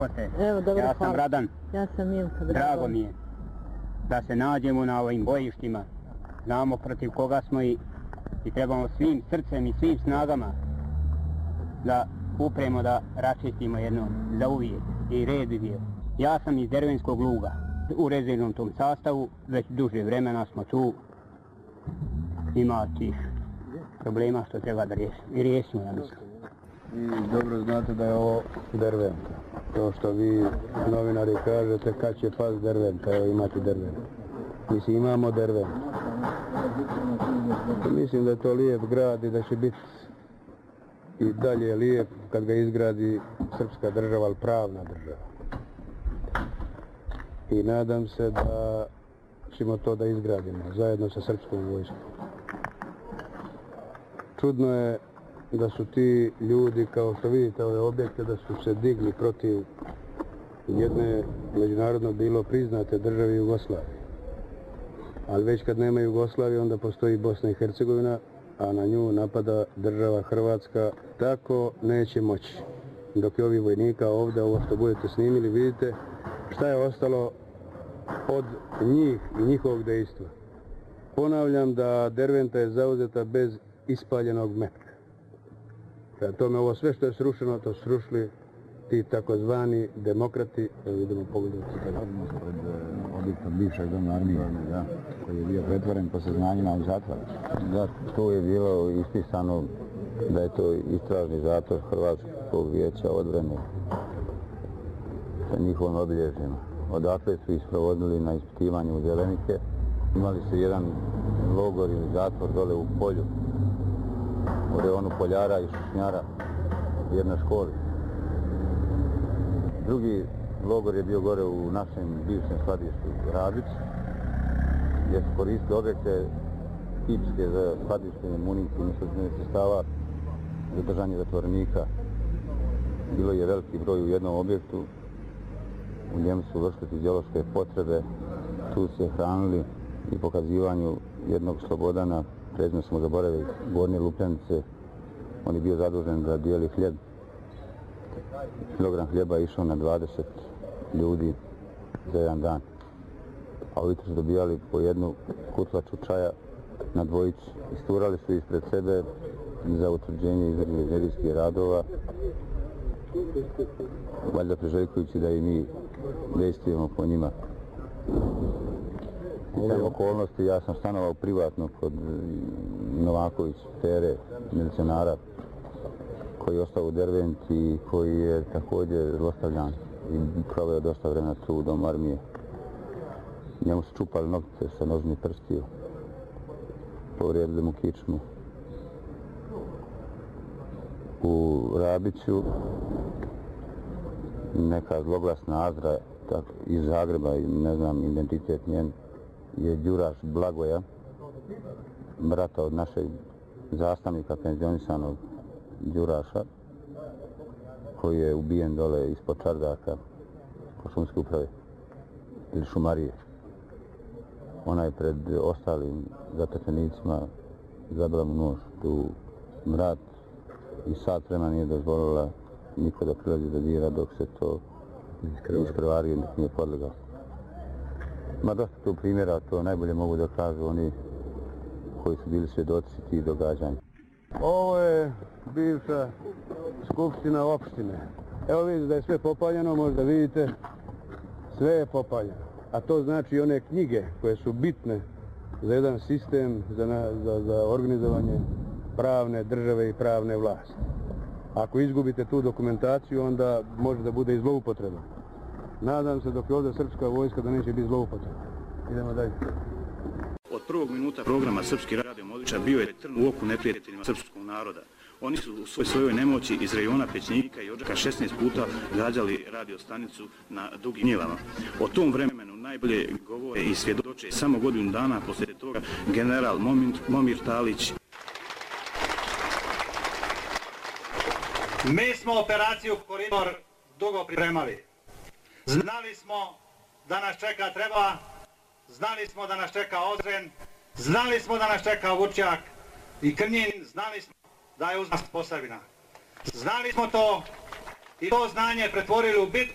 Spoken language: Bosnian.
Evo, dobro, ja sam Radan. Ja sam Milka. Drago mi je da se nađemo na ovim bojištima. Znamo protiv koga smo i trebamo svim srcem i svim snagama da upremo da raščistimo jednom za uvijek i red je. Ja sam iz Dervenskog Luga. U rezervnom tom sastavu, već duže vremena smo tu. Ima tih problema što treba da riješimo. I riješimo, ja mislim. I dobro znate da je ovo Derventa. To što vi novinari kažete kad će pas Derventa, evo imate Derventa. Mislim, imamo Derventa. Mislim da je to lijep grad i da će biti i dalje lijep kad ga izgradi srpska država, ali pravna država. I nadam se da ćemo to da izgradimo zajedno sa srpskom vojskom. Čudno je da su ti ljudi, kao što vidite ove objekte, da su se digli protiv jedne međunarodno bilo priznate države Jugoslavije. Ali već kad nema Jugoslavije, onda postoji Bosna i Hercegovina, a na nju napada država Hrvatska. Tako neće moći. Dok je ovi vojnika ovdje, ovo što budete snimili, vidite šta je ostalo od njih i njihovog dejstva. Ponavljam da Derventa je zauzeta bez ispaljenog metka. Prema tome, ovo sve što je srušeno, to srušili ti takozvani demokrati. Evo idemo pogledati. Pred objektom bivšeg doma armije, da, koji je bio pretvoren po saznanjima u zatvor. Da, tu je bilo ispisano da je to istražni zatvor Hrvatskog vijeća odbrane sa njihovim obilježjima. Odakle su ih sprovodili na ispitivanju u Zelenike. Imali su jedan logor ili zatvor dole u polju, u reonu Poljara i Šušnjara, jedna škola. Drugi logor je bio gore u našem bivšem skladištu Rabić, gdje su koristili objekte tipske za skladištenje municije i nesuđenih sredstava za držanje zatvorenika. Bilo je veliki broj u jednom objektu, u njemu su vršili fiziološke potrebe, tu se hranili i pokazivanju jednog Slobodana, prezime smo zaboravili, Gornje Lupljanice, on je bio zadužen da dijeli hljeb. Kilogram hljeba je išao na 20 ljudi za jedan dan. A ovi su dobijali po jednu kutlaču čaja na dvojicu. Isturali su ispred sebe za utvrđenje izvršnih inženjerijskih radova, valjda priželjkujući da i mi dejstvujemo po njima. U te okolnosti ja sam stanovao privatno kod Novaković Pere, milicionara, koji je ostao u Derventi i koji je također zlostavljan i proveo dosta vremena tu u domu armije. Njemu su čupali noktice sa nožnih prstiju, povrijedili mu kičmu. U Rabiću neka zloglasna Azra iz Zagreba, ne znam identitet njen, je Đuraš Blagoja, brata od našeg zastavnika penzionisanog Đuraša, koji je ubijen dole ispod Čardaka po šumske uprave ili šumarije. Ona je pred ostalim zatočenicima zabila mu nož u vrat i sat vremena nije dozvolila niko da prilazi da dira dok se to iskrvario, dok nije podlegao. Ima dosta tu primjera, to najbolje mogu da kažu oni koji su bili svjedoci tih događanja. Ovo je bivša skupština opštine. Evo vidite da je sve popaljeno, možda vidite, sve je popaljeno. A to znači one knjige koje su bitne za jedan sistem, za organizovanje pravne države i pravne vlasti. Ako izgubite tu dokumentaciju, onda može da bude i zloupotreba. Nadam se dok je ovdje srpska vojska da neće biti zloupotreba. Idemo dalje. Od prvog minuta programa Srpski radio Modiča bio je trn u oku neprijateljima srpskog naroda. Oni su u svojoj nemoći iz rejona Pećnika i Odžaka 16 puta gađali radiostanicu na Dugim Njivama. O tom vremenu najbolje govore i svjedoče samo godinu dana poslije toga general Momir Talić. Mi smo operaciju Koridor dugo pripremali. Znali smo da nas čeka Treba, znali smo da nas čeka Ozren, znali smo da nas čeka Vučjak i Krnjin, znali smo da je uz nas Posavina. Znali smo to i to znanje pretvorili u bitku